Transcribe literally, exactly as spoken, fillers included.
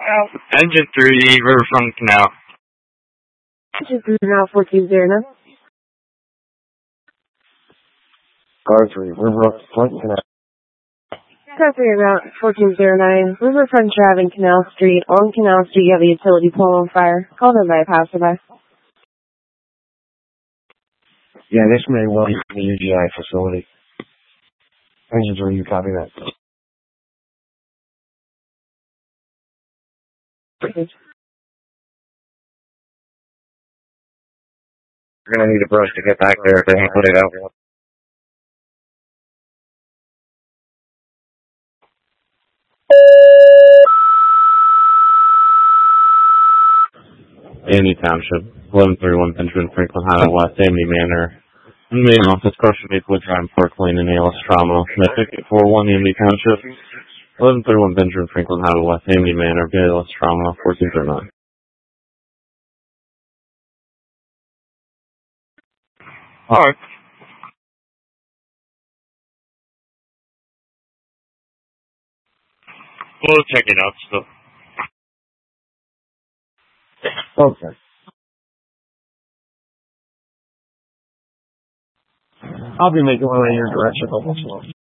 Engine three, Riverfront Canal. Engine three, now fourteen zero nine. Car three, Riverfront Canal. Car three, route fourteen zero nine, Riverfront Drive and Canal Street. On Canal Street, you have a utility pole on fire. Called in by a passerby. Yeah, this may well be the U G I facility. Engine three, you copy that? Okay. We're gonna need a brush to get back there if they don't put it out. Amity Township, eleven thirty-one Benjamin Franklin Highway, West Amity Manor. Main office, Crushing Maplewood Drive, Park Lane, and A L S Trauma. Ticket four one Amity Township, eleven thirty-one Benjamin Franklin Highway, West Amity Manor, A L S Trauma, fourteen thirty-nine. Alright. We'll check it out still. Okay. I'll be making my way in your direction.